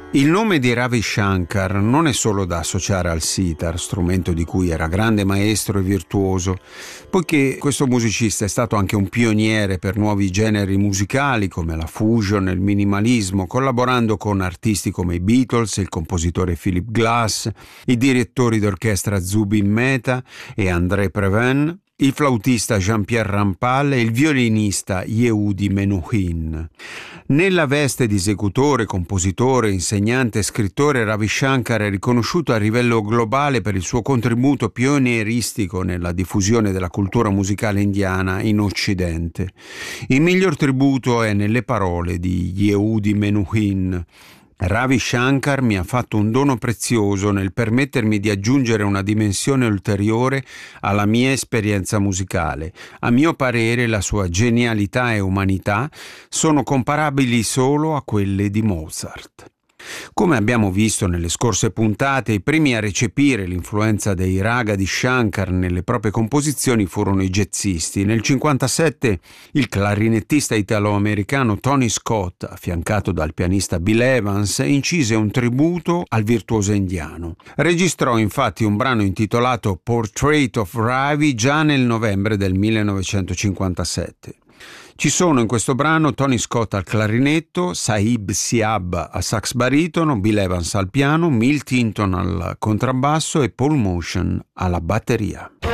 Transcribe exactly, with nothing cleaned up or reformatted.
Il nome di Ravi Shankar non è solo da associare al sitar, strumento di cui era grande maestro e virtuoso, poiché questo musicista è stato anche un pioniere per nuovi generi musicali come la fusion e il minimalismo, collaborando con artisti come i Beatles, il compositore Philip Glass, i direttori d'orchestra Zubin Mehta e André Previn, il flautista Jean-Pierre Rampal e il violinista Yehudi Menuhin. Nella veste di esecutore, compositore, insegnante e scrittore, Ravi Shankar è riconosciuto a livello globale per il suo contributo pionieristico nella diffusione della cultura musicale indiana in Occidente. Il miglior tributo è nelle parole di Yehudi Menuhin. Ravi Shankar mi ha fatto un dono prezioso nel permettermi di aggiungere una dimensione ulteriore alla mia esperienza musicale. A mio parere la sua genialità e umanità sono comparabili solo a quelle di Mozart. Come abbiamo visto nelle scorse puntate, i primi a recepire l'influenza dei raga di Shankar nelle proprie composizioni furono i jazzisti. Nel cinquantasette il clarinettista italo-americano Tony Scott, affiancato dal pianista Bill Evans, incise un tributo al virtuoso indiano. Registrò infatti un brano intitolato Portrait of Ravi già nel novembre del millenovecentocinquantasette. Ci sono in questo brano Tony Scott al clarinetto, Sahib Siab al sax baritono, Bill Evans al piano, Milt Hinton al contrabbasso e Paul Motion alla batteria.